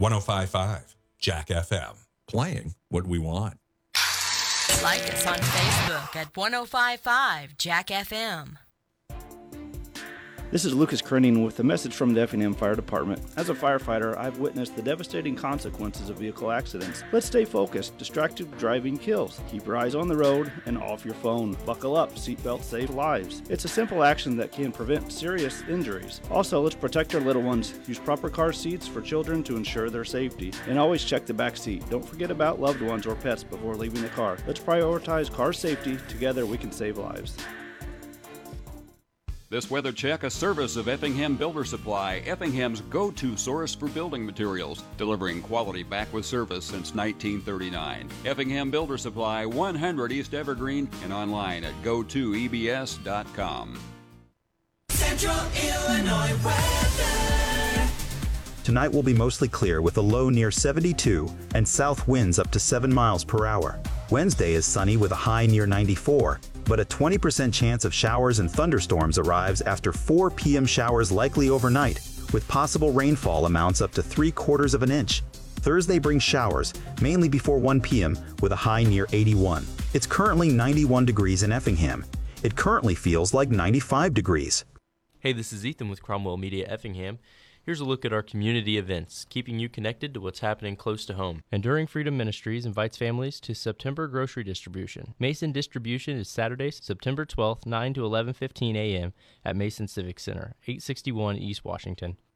105.5 Jack FM. Playing what we want. Like us on Facebook at 105.5 Jack FM. This is Lucas Krenning with a message from the Effingham Fire Department. As a firefighter, I've witnessed the devastating consequences of vehicle accidents. Let's stay focused. Distracted driving kills. Keep your eyes on the road and off your phone. Buckle up. Seatbelts save lives. It's a simple action that can prevent serious injuries. Also, let's protect our little ones. Use proper car seats for children to ensure their safety. And always check the back seat. Don't forget about loved ones or pets before leaving the car. Let's prioritize car safety. Together we can save lives. This weather check, a service of Effingham Builder Supply, Effingham's go-to source for building materials, delivering quality back with service since 1939. Effingham Builder Supply, 100 East Evergreen, and online at go2ebs.com. Central Illinois weather. Tonight will be mostly clear with a low near 72 and south winds up to 7 miles per hour. Wednesday is sunny with a high near 94, but a 20% chance of showers and thunderstorms arrives after 4 p.m. showers likely overnight, with possible rainfall amounts up to 3/4 of an inch. Thursday brings showers, mainly before 1 p.m. with a high near 81. It's currently 91 degrees in Effingham. It currently feels like 95 degrees. Hey, this is Ethan with Cromwell Media Effingham. Here's a look at our community events, keeping you connected to what's happening close to home. Enduring Freedom Ministries invites families to September grocery distribution. Mason Distribution is Saturday, September 12th, 9 to 11:15 a.m. at Mason Civic Center, 861 East Washington.